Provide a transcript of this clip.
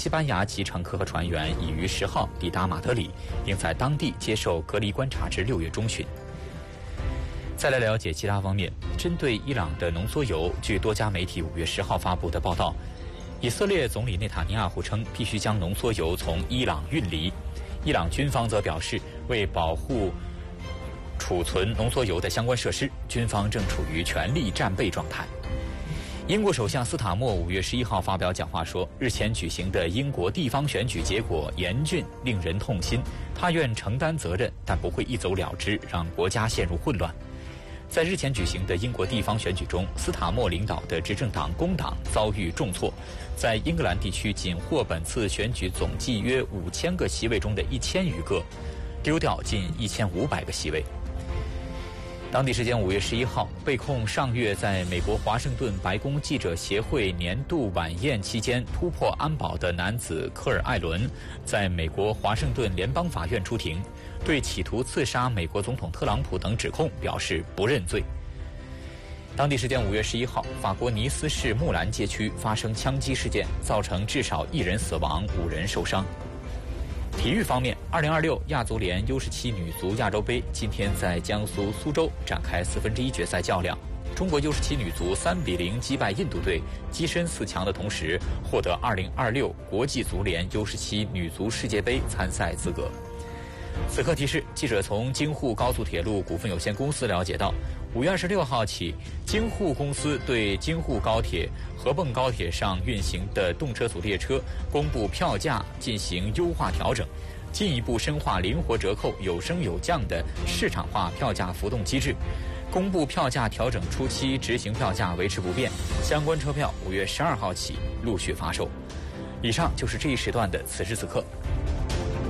西班牙籍乘客和船员已于10号抵达马德里，并在当地接受隔离观察至6月中旬。再来了解其他方面，针对伊朗的浓缩铀，据多家媒体5月10号发布的报道，以色列总理内塔尼亚胡称必须将浓缩铀从伊朗运离。伊朗军方则表示，为保护储存浓缩铀的相关设施，军方正处于全力战备状态。英国首相斯塔默5月11号发表讲话说，日前举行的英国地方选举结果严峻，令人痛心。他愿承担责任，但不会一走了之，让国家陷入混乱。在日前举行的英国地方选举中，斯塔默领导的执政党工党遭遇重挫，在英格兰地区仅获本次选举总计约5000个席位中的1000余个，丢掉近1500个席位。当地时间5月11号，被控上月在美国华盛顿白宫记者协会年度晚宴期间突破安保的男子科尔艾伦，在美国华盛顿联邦法院出庭，对企图刺杀美国总统特朗普等指控表示不认罪。当地时间5月11号，法国尼斯市木兰街区发生枪击事件，造成至少1人死亡，5人受伤。体育方面，2026亚足联 U17 女足亚洲杯今天在江苏苏州展开1/4决赛较量。中国 U17 女足3比0击败印度队，跻身4强的同时，获得2026国际足联 U17 女足世界杯参赛资格。此刻提示，记者从京沪高速铁路股份有限公司了解到，5月26号起，京沪公司对京沪高铁、合泵高铁上运行的动车组列车公布票价进行优化调整，进一步深化灵活折扣、有升有降的市场化票价浮动机制。公布票价调整初期执行票价维持不变，相关车票5月12号起陆续发售。以上就是这一时段的此时此刻。